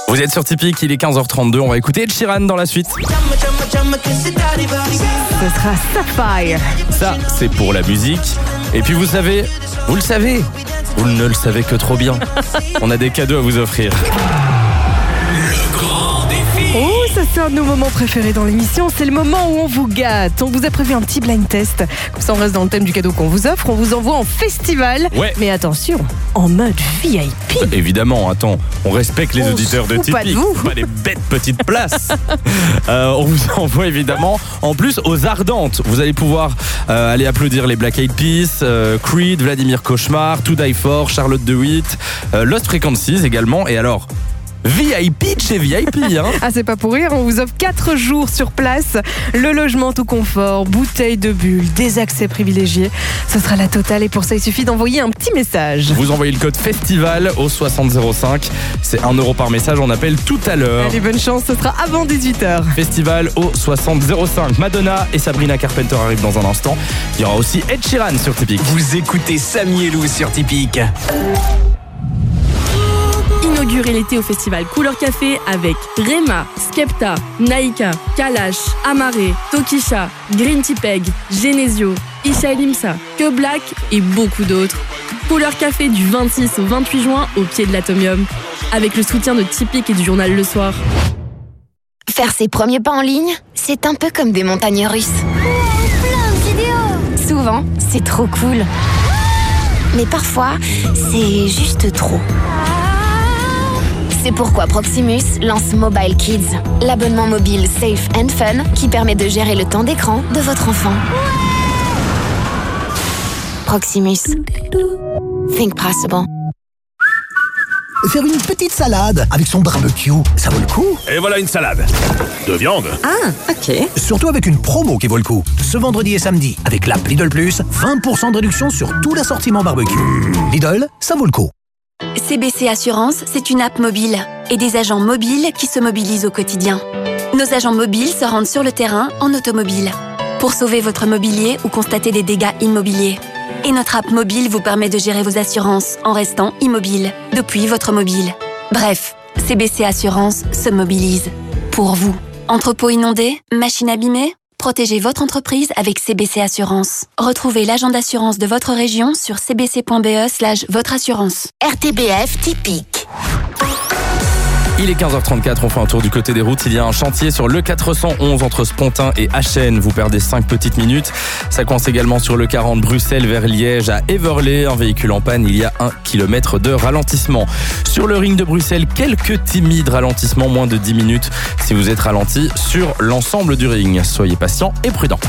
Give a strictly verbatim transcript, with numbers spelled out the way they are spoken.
Vous êtes sur Tipeee, il est quinze heures trente-deux, on va écouter Ed Sheeran dans la suite. Ce sera Sapphire. Ça, c'est pour la musique. Et puis vous savez, vous le savez, vous ne le savez que trop bien. On a des cadeaux à vous offrir. Oh, ça c'est un de nos moments préférés dans l'émission, c'est le moment où on vous gâte. On vous a prévu un petit blind test. Comme ça on reste dans le thème du cadeau qu'on vous offre. On vous envoie en festival. Ouais. Mais attention, en mode V I P. Bah, évidemment, attends, on respecte les On auditeurs se de fout Tipeee. pas de vous. Pas les bêtes petites places. euh, on vous envoie évidemment, en plus, aux Ardentes. Vous allez pouvoir euh, aller applaudir les Black Eyed Peas, euh, Creed, Vladimir Cauchemar, To Die For, Charlotte de Witt, euh, Lost Frequencies également. Et alors, V I P de chez V I P, hein. Ah, c'est pas pour rire, on vous offre quatre jours sur place, le logement tout confort, bouteille de bulles, des accès privilégiés. Ce sera la totale et pour ça il suffit d'envoyer un petit message. Vous envoyez le code FESTIVAL au soixante zéro cinq. C'est un euro par message, on appelle tout à l'heure. Allez, bonne chance, ce sera avant dix-huit heures. Festival au soixante zéro cinq. Madonna et Sabrina Carpenter arrivent dans un instant. Il y aura aussi Ed Sheeran sur Tipeee. Vous écoutez Samy et Lou sur Tipeee. Inaugurez l'été au festival Couleur Café avec Rema, Skepta, Naïka, Kalash, Amaré, Tokisha, Green Tea Peg, Genesio, Isha Elimsa, Que Black et beaucoup d'autres. Couleur Café du vingt-six au vingt-huit juin au pied de l'Atomium. Avec le soutien de Tipeee et du journal Le Soir. Faire ses premiers pas en ligne, c'est un peu comme des montagnes russes. Plein de vidéos. Souvent, c'est trop cool. Mais parfois, c'est juste trop. C'est pourquoi Proximus lance Mobile Kids, l'abonnement mobile safe and fun qui permet de gérer le temps d'écran de votre enfant. Proximus. Think possible. Faire une petite salade avec son barbecue, ça vaut le coup. Et voilà une salade de viande. Ah, ok. Surtout avec une promo qui vaut le coup. Ce vendredi et samedi, avec l'app Lidl Plus, vingt pour cent de réduction sur tout l'assortiment barbecue. Lidl, ça vaut le coup. C B C Assurance, c'est une app mobile et des agents mobiles qui se mobilisent au quotidien. Nos agents mobiles se rendent sur le terrain en automobile pour sauver votre mobilier ou constater des dégâts immobiliers. Et notre app mobile vous permet de gérer vos assurances en restant immobile depuis votre mobile. Bref, C B C Assurance se mobilise pour vous. Entrepôt inondé, machine abîmée ? Protégez votre entreprise avec C B C Assurance. Retrouvez l'agent d'assurance de votre région sur cbc.be slash votre assurance. R T B F typique. Il est quinze heures trente-quatre, on fait un tour du côté des routes. Il y a un chantier sur le quatre cent onze entre Spontin et Achen. Vous perdez cinq petites minutes. Ça coince également sur le quarante Bruxelles vers Liège à Everley. Un véhicule en panne, il y a un kilomètre de ralentissement. Sur le ring de Bruxelles, quelques timides ralentissements, moins de dix minutes si vous êtes ralenti sur l'ensemble du ring. Soyez patient et prudent.